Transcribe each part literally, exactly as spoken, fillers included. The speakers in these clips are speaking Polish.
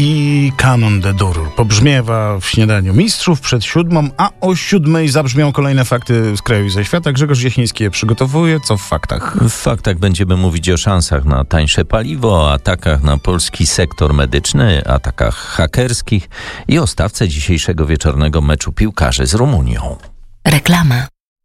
I kanon de dur pobrzmiewa w śniadaniu mistrzów przed siódmą, a o siódmej zabrzmią kolejne fakty z kraju i ze świata. Grzegorz Jasiński je przygotowuje. Co w faktach? W faktach będziemy mówić o szansach na tańsze paliwo, o atakach na polski sektor medyczny, atakach hakerskich i o stawce dzisiejszego wieczornego meczu piłkarzy z Rumunią. Reklama.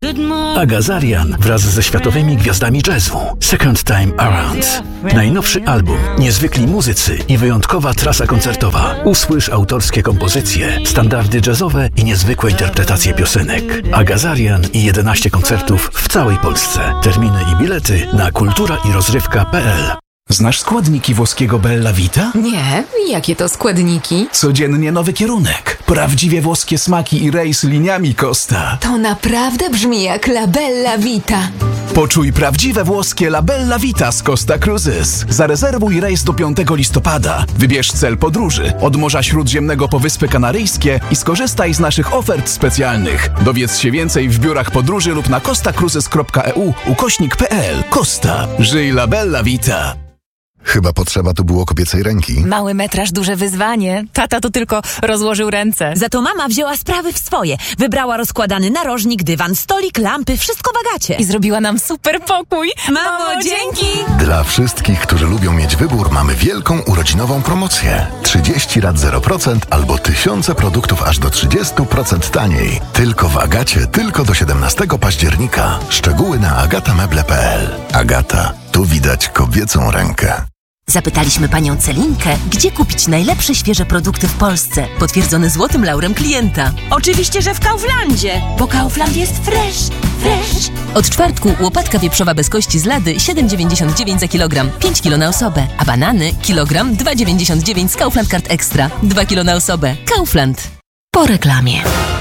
Agazarian wraz ze światowymi gwiazdami jazzu. Second Time Around. Najnowszy album, niezwykli muzycy i wyjątkowa trasa koncertowa. Usłysz autorskie kompozycje, standardy jazzowe i niezwykłe interpretacje piosenek. Agazarian i jedenaście koncertów w całej Polsce. Terminy i bilety na kultura i rozrywka kropka p l. Znasz składniki włoskiego Bella Vita? Nie, jakie to składniki? Codziennie nowy kierunek. Prawdziwie włoskie smaki i rejs liniami Costa. To naprawdę brzmi jak La Bella Vita. Poczuj prawdziwe włoskie La Bella Vita z Costa Cruises. Zarezerwuj rejs do piątego listopada. Wybierz cel podróży od Morza Śródziemnego po Wyspy Kanaryjskie i skorzystaj z naszych ofert specjalnych. Dowiedz się więcej w biurach podróży lub na costa cruises kropka e u ukośnik p l. Costa. Żyj La Bella Vita. Chyba potrzeba tu było kobiecej ręki. Mały metraż, duże wyzwanie. Tata to tylko rozłożył ręce. Za to mama wzięła sprawy w swoje. Wybrała rozkładany narożnik, dywan, stolik, lampy, wszystko w Agacie. I zrobiła nam super pokój. Mamo, dzięki! Dla wszystkich, którzy lubią mieć wybór, mamy wielką urodzinową promocję. trzydzieści rat zero procent albo tysiące produktów aż do trzydzieści procent taniej. Tylko w Agacie, tylko do siedemnastego października. Szczegóły na agatameble kropka p l. Agata. Tu widać kobiecą rękę. Zapytaliśmy panią Celinkę, gdzie kupić najlepsze świeże produkty w Polsce. Potwierdzony złotym laurem klienta. Oczywiście, że w Kauflandzie, bo Kaufland jest fresh, fresh. Od czwartku łopatka wieprzowa bez kości z lady siedem dziewięćdziesiąt dziewięć za kilogram, pięć kilo na osobę. A banany kilogram dwa dziewięćdziesiąt dziewięć z Kaufland Card Extra, dwa kilo na osobę. Kaufland. Po reklamie.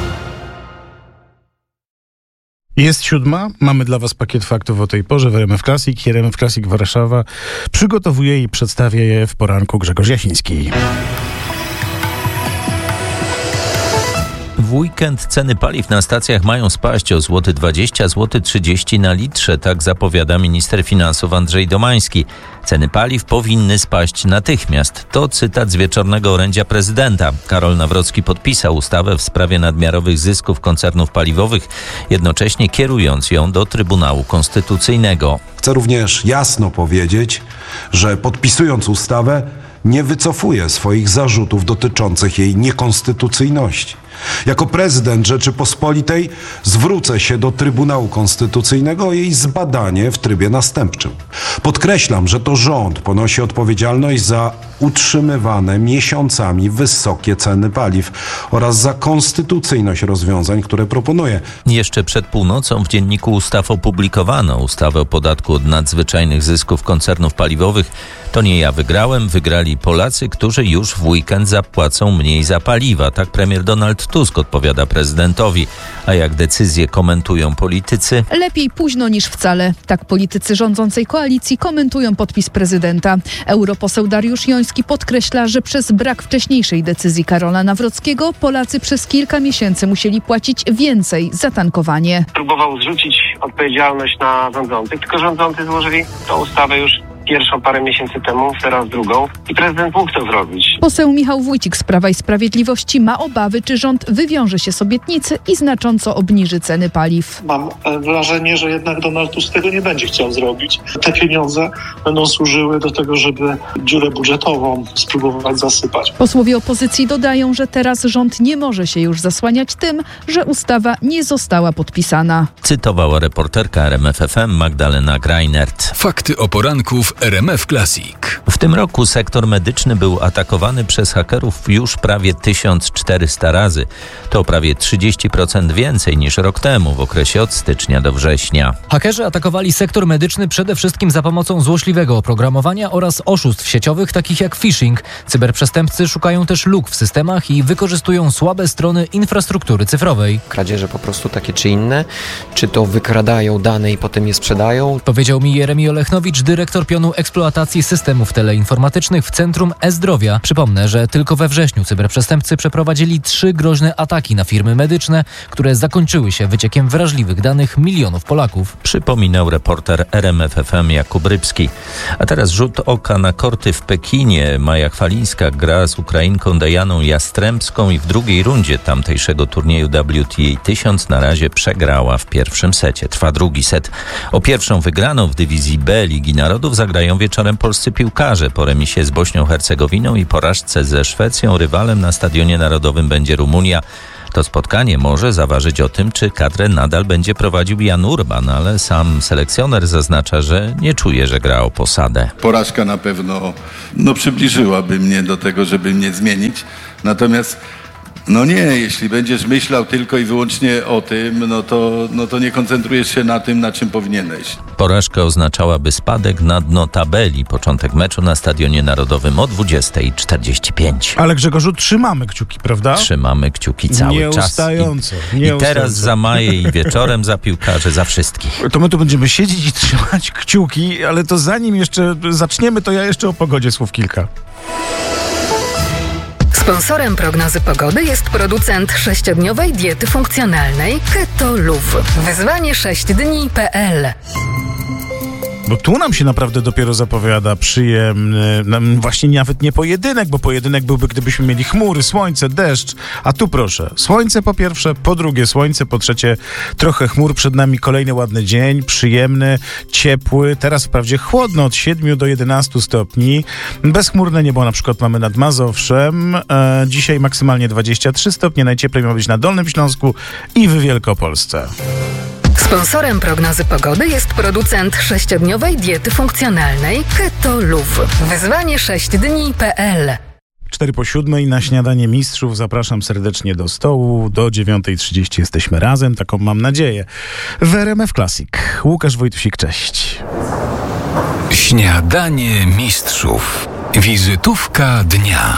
Jest siódma, mamy dla was pakiet faktów o tej porze w R M F Classic. R M F Classic Warszawa przygotowuje i przedstawia je w poranku Grzegorz Jasiński. W weekend ceny paliw na stacjach mają spaść o złoty dwadzieścia, złoty trzydzieści na litrze, tak zapowiada minister finansów Andrzej Domański. Ceny paliw powinny spaść natychmiast. To cytat z wieczornego orędzia prezydenta. Karol Nawrocki podpisał ustawę w sprawie nadmiarowych zysków koncernów paliwowych, jednocześnie kierując ją do Trybunału Konstytucyjnego. Chcę również jasno powiedzieć, że podpisując ustawę nie wycofuje swoich zarzutów dotyczących jej niekonstytucyjności. Jako prezydent Rzeczypospolitej zwrócę się do Trybunału Konstytucyjnego o jej zbadanie w trybie następczym. Podkreślam, że to rząd ponosi odpowiedzialność za utrzymywane miesiącami wysokie ceny paliw oraz za konstytucyjność rozwiązań, które proponuje. Jeszcze przed północą w Dzienniku Ustaw opublikowano ustawę o podatku od nadzwyczajnych zysków koncernów paliwowych. To nie ja wygrałem, wygrali Polacy, którzy już w weekend zapłacą mniej za paliwa. Tak premier Donald Tusk odpowiada prezydentowi. A jak decyzje komentują politycy? Lepiej późno niż wcale. Tak politycy rządzącej koalicji komentują podpis prezydenta. Europoseł Dariusz Joński podkreśla, że przez brak wcześniejszej decyzji Karola Nawrockiego Polacy przez kilka miesięcy musieli płacić więcej za tankowanie. Próbował zrzucić odpowiedzialność na rządzących, tylko rządzący złożyli tą ustawę już pierwszą parę miesięcy temu, teraz drugą i prezydent mógł to zrobić. Poseł Michał Wójcik z Prawa i Sprawiedliwości ma obawy, czy rząd wywiąże się z obietnicy i znacząco obniży ceny paliw. Mam wrażenie, że jednak Donald Tusk tego nie będzie chciał zrobić. Te pieniądze będą służyły do tego, żeby dziurę budżetową spróbować zasypać. Posłowie opozycji dodają, że teraz rząd nie może się już zasłaniać tym, że ustawa nie została podpisana. Cytowała reporterka R M F F M Magdalena Greinert. Fakty o poranku w R M F Classic. W tym roku sektor medyczny był atakowany przez hakerów już prawie tysiąc czterysta razy. To prawie trzydzieści procent więcej niż rok temu w okresie od stycznia do września. Hakerzy atakowali sektor medyczny przede wszystkim za pomocą złośliwego oprogramowania oraz oszustw sieciowych takich jak phishing. Cyberprzestępcy szukają też luk w systemach i wykorzystują słabe strony infrastruktury cyfrowej. Kradzieże po prostu takie czy inne, czy to wykradają dane i potem je sprzedają. Powiedział mi Jeremi Olechnowicz, dyrektor pionowej regionu eksploatacji systemów teleinformatycznych w Centrum E-Zdrowia. Przypomnę, że tylko we wrześniu cyberprzestępcy przeprowadzili trzy groźne ataki na firmy medyczne, które zakończyły się wyciekiem wrażliwych danych milionów Polaków. Przypominał reporter R M F F M Jakub Rybski. A teraz rzut oka na korty w Pekinie. Maja Chwalińska gra z Ukrainką Dajaną Jastrzębską i w drugiej rundzie tamtejszego turnieju W T A tysiąc na razie przegrała w pierwszym secie. Trwa drugi set. O pierwszą wygraną w dywizji B Ligi Narodów zagrają wieczorem polscy piłkarze. Po remisie z Bośnią Hercegowiną i porażce ze Szwecją rywalem na Stadionie Narodowym będzie Rumunia. To spotkanie może zaważyć o tym, czy kadrę nadal będzie prowadził Jan Urban, ale sam selekcjoner zaznacza, że nie czuje, że gra o posadę. Porażka na pewno no, przybliżyłaby mnie do tego, żeby mnie zmienić. Natomiast no nie, jeśli będziesz myślał tylko i wyłącznie o tym, no to, no to nie koncentrujesz się na tym, na czym powinieneś. Porażka oznaczałaby spadek na dno tabeli. Początek meczu na Stadionie Narodowym o dwudziesta czterdzieści pięć. Ale Grzegorzu, trzymamy kciuki, prawda? Trzymamy kciuki cały Nieustająco, czas. I, i teraz za Maję i wieczorem za piłkarzy, za wszystkich. To my tu będziemy siedzieć i trzymać kciuki, ale to zanim jeszcze zaczniemy, to ja jeszcze o pogodzie słów kilka. Sponsorem prognozy pogody jest producent sześciodniowej diety funkcjonalnej Keto Luv. Wyzwanie sześć dni kropka p l. Bo tu nam się naprawdę dopiero zapowiada przyjemny, właśnie nawet nie pojedynek, bo pojedynek byłby, gdybyśmy mieli chmury, słońce, deszcz, a tu proszę, słońce po pierwsze, po drugie słońce, po trzecie trochę chmur, przed nami kolejny ładny dzień, przyjemny, ciepły, teraz wprawdzie chłodno od siedmiu do jedenastu stopni, bezchmurne niebo na przykład mamy nad Mazowszem, e, dzisiaj maksymalnie dwadzieścia trzy stopnie, najcieplej ma być na Dolnym Śląsku i w Wielkopolsce. Sponsorem prognozy pogody jest producent sześciodniowej diety funkcjonalnej Keto Luv. Wyzwanie sześć dni kropka p l. Cztery po siódmej na śniadanie mistrzów. Zapraszam serdecznie do stołu. Do dziewiątej trzydzieści jesteśmy razem, taką mam nadzieję. W R M F Classic. Łukasz Wojtusik, cześć. Śniadanie mistrzów. Wizytówka dnia.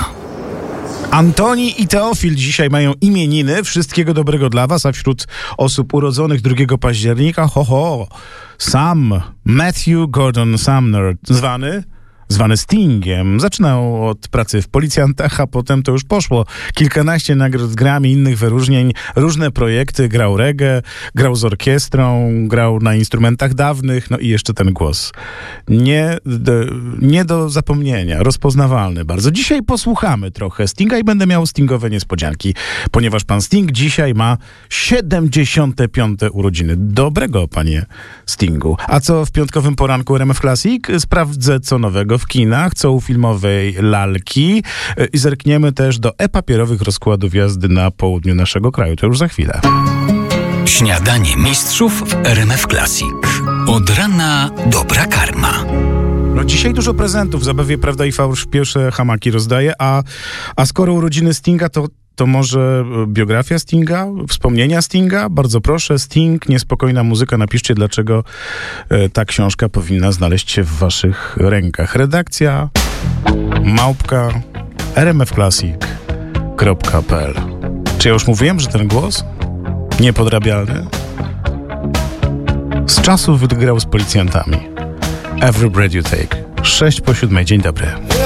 Antoni i Teofil dzisiaj mają imieniny. Wszystkiego dobrego dla was, a wśród osób urodzonych drugiego października, ho, ho, Sam Matthew Gordon Sumner, zwany... zwany Stingiem. Zaczynał od pracy w Policjantach, a potem to już poszło. Kilkanaście nagród Grammy, innych wyróżnień, różne projekty, grał reggae, grał z orkiestrą, grał na instrumentach dawnych, no i jeszcze ten głos. Nie do, nie do zapomnienia, rozpoznawalny bardzo. Dzisiaj posłuchamy trochę Stinga i będę miał stingowe niespodzianki, ponieważ pan Sting dzisiaj ma siedemdziesiąte piąte urodziny. Dobrego, panie Stingu. A co w piątkowym poranku R M F Classic? Sprawdzę, co nowego w kinach, co u filmowej lalki i zerkniemy też do e-papierowych rozkładów jazdy na południu naszego kraju. To już za chwilę. Śniadanie mistrzów w R M F Classic. Od rana dobra karma. No dzisiaj dużo prezentów, zabawie Prawda i Fałsz pierwsze hamaki rozdaje, a, a skoro urodziny Stinga, to To może biografia Stinga? Wspomnienia Stinga? Bardzo proszę, Sting, niespokojna muzyka. Napiszcie, dlaczego e, ta książka powinna znaleźć się w waszych rękach. Redakcja małpka r m f classic kropka p l. Czy ja już mówiłem, że ten głos niepodrabialny? Z czasu wygrał z Policjantami. Every breath you take. Sześć po siódmej. Dzień dobry.